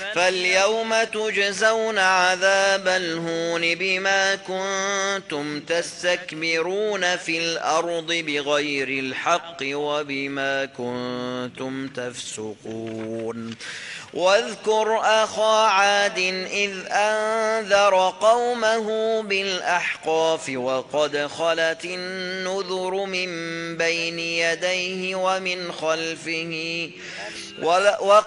فاليوم تجزون عذاب الهون بما كنتم تستكبرون في الأرض بغير الحق وبما كنتم تفسقون واذكر أخا عاد إذ أنذر قومه بالأحقاف وقد خلت النذر من بين يديه ومن خلفه